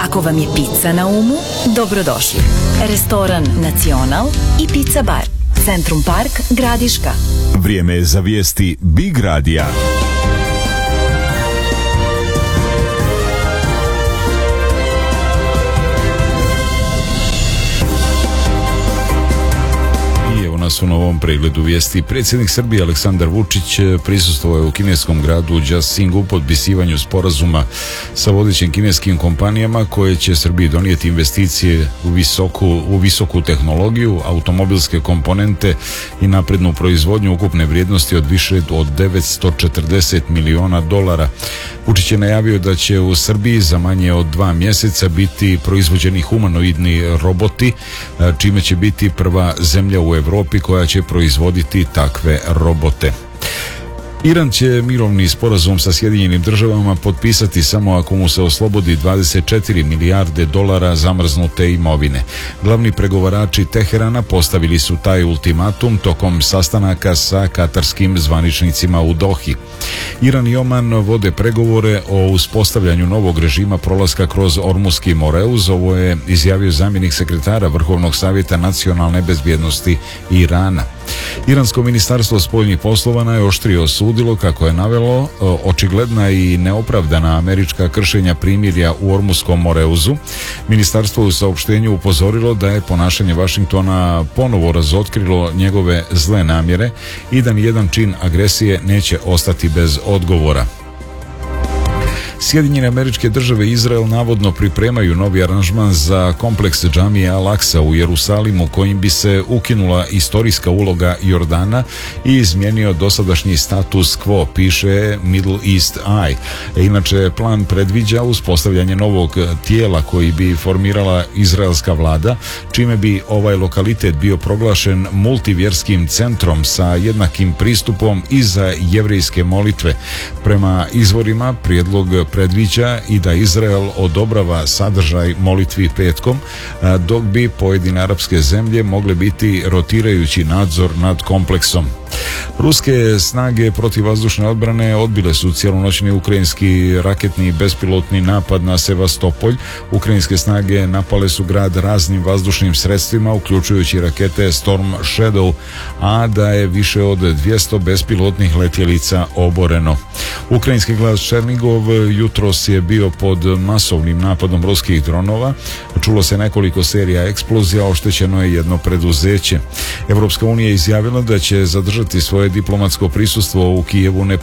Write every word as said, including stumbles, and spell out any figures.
Ako vam je pizza na umu, dobrodošli. Restoran Nacional i Pizza Bar. Centrum Park, Gradiška. Vrijeme je za vijesti Big Radija. Nas u novom pregledu vijesti. Predsjednik Srbije Aleksandar Vučić prisustvovao je u kineskom gradu Jiaxingu potpisivanju sporazuma sa vodećim kineskim kompanijama koje će Srbiji donijeti investicije u visoku, u visoku tehnologiju, automobilske komponente i naprednu proizvodnju ukupne vrijednosti od više od devetsto četrdeset miliona dolara. Vučić je najavio da će u Srbiji za manje od dva mjeseca biti proizvođeni humanoidni roboti, čime će biti prva zemlja u Europi koja će proizvoditi takve robote. Iran će mirovni sporazum sa Sjedinjenim državama potpisati samo ako mu se oslobodi dvadeset četiri milijarde dolara zamrznute imovine. Glavni pregovarači Teherana postavili su taj ultimatum tokom sastanaka sa katarskim zvaničnicima u Dohi. Iran i Oman vode pregovore o uspostavljanju novog režima prolaska kroz Ormuski Moreuz. Ovo je izjavio zamjenik sekretara Vrhovnog savjeta nacionalne bezbjednosti Irana. Iransko ministarstvo spoljnih poslova najoštrije osudilo, kako je navelo, očigledna i neopravdana američka kršenja primirja u Ormuskom Moreuzu. Ministarstvo u saopštenju upozorilo da je ponašanje Vašingtona ponovo razotkrilo njegove zle namjere i da nijedan čin agresije neće ostati bez odgovora. Sjedinjene Američke Države i Izrael navodno pripremaju novi aranžman za kompleks džamije Al-Aksa u Jerusalimu kojim bi se ukinula istorijska uloga Jordana i izmijenio dosadašnji status quo, piše Middle East Eye. Inače, plan predviđa uspostavljanje novog tijela koji bi formirala izraelska vlada, čime bi ovaj lokalitet bio proglašen multivjerskim centrom sa jednakim pristupom i za jevrejske molitve. Prema izvorima, prijedlog predviđa i da Izrael odobrava sadržaj molitvi petkom, dok bi pojedine arapske zemlje mogle biti rotirajući nadzor nad kompleksom. Ruske snage protivvazdušne odbrane odbile su cijelonoćni ukrajinski raketni bespilotni napad na Sevastopolj. Ukrajinske snage napale su grad raznim vazdušnim sredstvima, uključujući rakete Storm Shadow, a da je više od dvjesto bespilotnih letjelica oboreno. Ukrajinski grad Černigov jutros je bio pod masovnim napadom ruskih dronova. Čulo se nekoliko serija eksplozija, oštećeno je jedno preduzeće. Evropska unija je izjavila da će zadržati svoje diplomatsko prisustvo u Kijevu ne